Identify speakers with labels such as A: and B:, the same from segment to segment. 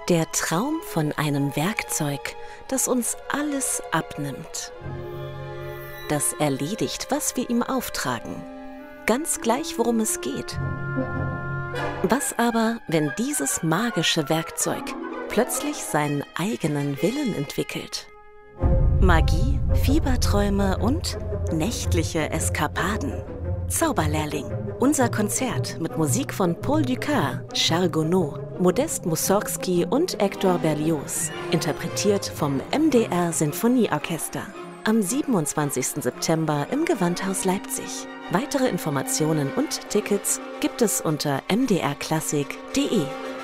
A: Der Traum von einem Werkzeug, das uns alles abnimmt. Das erledigt, was wir ihm auftragen. Ganz gleich, worum es geht. Was aber, wenn dieses magische Werkzeug plötzlich seinen eigenen Willen entwickelt? Magie, Fieberträume und nächtliche Eskapaden. Zauberlehrling. Unser Konzert mit Musik von Paul Dukas, Charles Gounod, Modest Mussorgsky und Hector Berlioz. Interpretiert vom MDR Sinfonieorchester. Am 27. September im Gewandhaus Leipzig. Weitere Informationen und Tickets gibt es unter mdrklassik.de.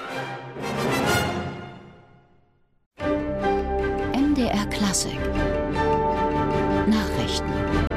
B: MDR Klassik Nachrichten.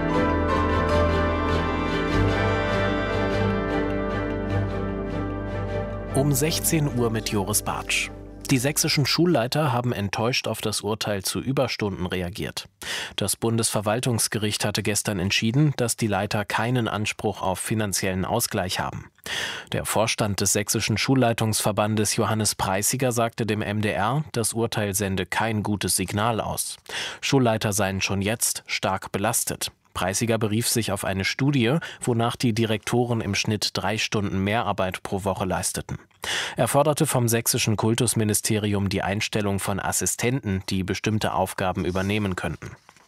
C: Um 16 Uhr mit Joris Bartsch. Die sächsischen Schulleiter haben enttäuscht auf das Urteil zu Überstunden reagiert. Das Bundesverwaltungsgericht hatte gestern entschieden, dass die Leiter keinen Anspruch auf finanziellen Ausgleich haben. Der Vorstand des Sächsischen Schulleitungsverbandes Johannes Preissiger sagte dem MDR, das Urteil sende kein gutes Signal aus. Schulleiter seien schon jetzt stark belastet. Preissiger berief sich auf eine Studie, wonach die Direktoren im Schnitt 3 Stunden Mehrarbeit pro Woche leisteten. Er forderte vom sächsischen Kultusministerium die Einstellung von Assistenten, die bestimmte Aufgaben übernehmen könnten.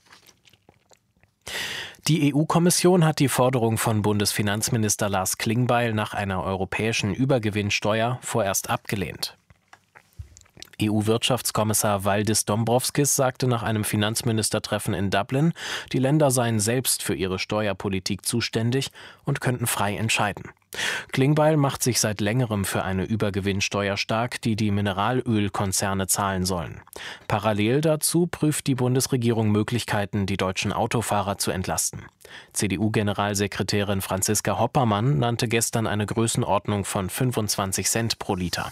C: Die EU-Kommission hat die Forderung von Bundesfinanzminister Lars Klingbeil nach einer europäischen Übergewinnsteuer vorerst abgelehnt. EU-Wirtschaftskommissar Valdis Dombrovskis sagte nach einem Finanzministertreffen in Dublin, die Länder seien selbst für ihre Steuerpolitik zuständig und könnten frei entscheiden. Klingbeil macht sich seit längerem für eine Übergewinnsteuer stark, die die Mineralölkonzerne zahlen sollen. Parallel dazu prüft die Bundesregierung Möglichkeiten, die deutschen Autofahrer zu entlasten. CDU-Generalsekretärin Franziska Hoppermann nannte gestern eine Größenordnung von 25 Cent pro Liter.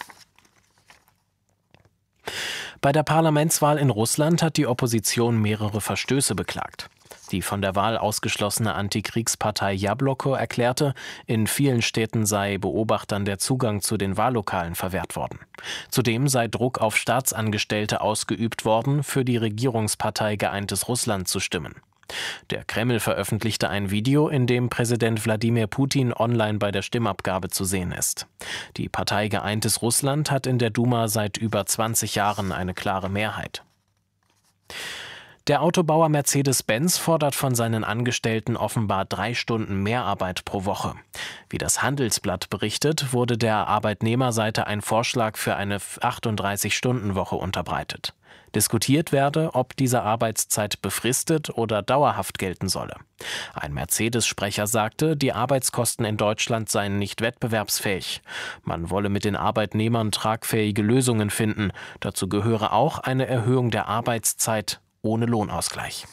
C: Bei der Parlamentswahl in Russland hat die Opposition mehrere Verstöße beklagt. Die von der Wahl ausgeschlossene Antikriegspartei Jabloko erklärte, in vielen Städten sei Beobachtern der Zugang zu den Wahllokalen verwehrt worden. Zudem sei Druck auf Staatsangestellte ausgeübt worden, für die Regierungspartei Geeintes Russland zu stimmen. Der Kreml veröffentlichte ein Video, in dem Präsident Wladimir Putin online bei der Stimmabgabe zu sehen ist. Die Partei Geeintes Russland hat in der Duma seit über 20 Jahren eine klare Mehrheit. Der Autobauer Mercedes-Benz fordert von seinen Angestellten offenbar 3 Stunden Mehrarbeit pro Woche. Wie das Handelsblatt berichtet, wurde der Arbeitnehmerseite ein Vorschlag für eine 38-Stunden-Woche unterbreitet. Diskutiert werde, ob diese Arbeitszeit befristet oder dauerhaft gelten solle. Ein Mercedes-Sprecher sagte, die Arbeitskosten in Deutschland seien nicht wettbewerbsfähig. Man wolle mit den Arbeitnehmern tragfähige Lösungen finden. Dazu gehöre auch eine Erhöhung der Arbeitszeit ohne Lohnausgleich.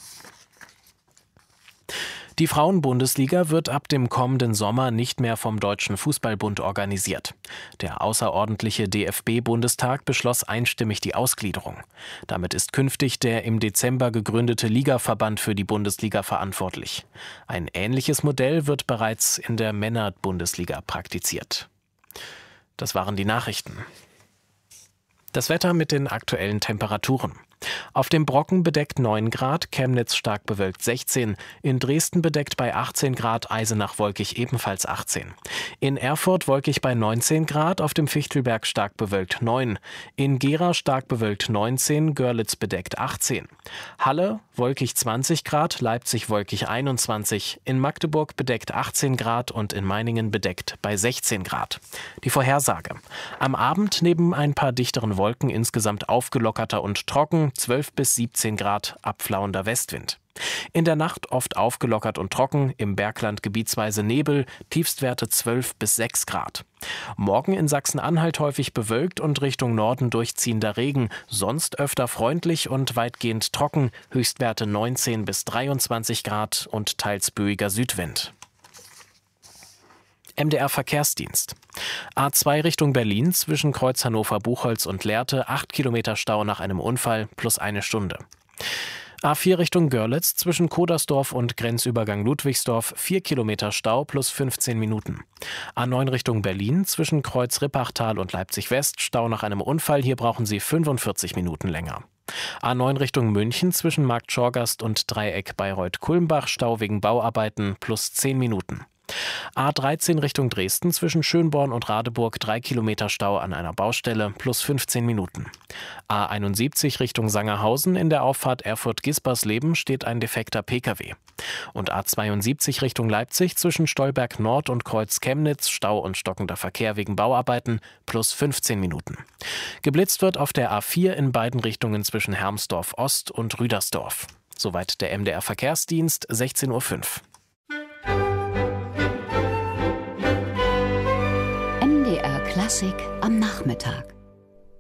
C: Die Frauenbundesliga wird ab dem kommenden Sommer nicht mehr vom Deutschen Fußballbund organisiert. Der außerordentliche DFB-Bundestag beschloss einstimmig die Ausgliederung. Damit ist künftig der im Dezember gegründete Ligaverband für die Bundesliga verantwortlich. Ein ähnliches Modell wird bereits in der Männer-Bundesliga praktiziert. Das waren die Nachrichten. Das Wetter mit den aktuellen Temperaturen. Auf dem Brocken bedeckt 9 Grad, Chemnitz stark bewölkt 16, in Dresden bedeckt bei 18 Grad, Eisenach wolkig ebenfalls 18. In Erfurt wolkig bei 19 Grad, auf dem Fichtelberg stark bewölkt 9. In Gera stark bewölkt 19, Görlitz bedeckt 18. Halle wolkig 20 Grad, Leipzig wolkig 21, in Magdeburg bedeckt 18 Grad und in Meiningen bedeckt bei 16 Grad. Die Vorhersage. Am Abend neben ein paar dichteren Wolken insgesamt aufgelockerter und trocken, 12 bis 17 Grad, abflauender Westwind. In der Nacht oft aufgelockert und trocken, im Bergland gebietsweise Nebel, Tiefstwerte 12 bis 6 Grad. Morgen in Sachsen-Anhalt häufig bewölkt und Richtung Norden durchziehender Regen, sonst öfter freundlich und weitgehend trocken, Höchstwerte 19 bis 23 Grad und teils böiger Südwind. MDR Verkehrsdienst. A2 Richtung Berlin zwischen Kreuz Hannover-Buchholz und Lehrte, 8 Kilometer Stau nach einem Unfall plus 1 Stunde. A4 Richtung Görlitz zwischen Kodersdorf und Grenzübergang Ludwigsdorf 4 Kilometer Stau plus 15 Minuten. A9 Richtung Berlin zwischen Kreuz Rippachtal und Leipzig West Stau nach einem Unfall, hier brauchen Sie 45 Minuten länger. A9 Richtung München zwischen Markt Schorgast und Dreieck Bayreuth-Kulmbach Stau wegen Bauarbeiten plus 10 Minuten. A13 Richtung Dresden zwischen Schönborn und Radeburg 3 Kilometer Stau an einer Baustelle plus 15 Minuten. A71 Richtung Sangerhausen in der Auffahrt Erfurt-Gispersleben steht ein defekter Pkw. Und A72 Richtung Leipzig zwischen Stolberg Nord und Kreuz Chemnitz Stau und stockender Verkehr wegen Bauarbeiten plus 15 Minuten. Geblitzt wird auf der A4 in beiden Richtungen zwischen Hermsdorf Ost und Rüdersdorf. Soweit der MDR Verkehrsdienst, 16:05 Uhr.
B: MDR Klassik am Nachmittag.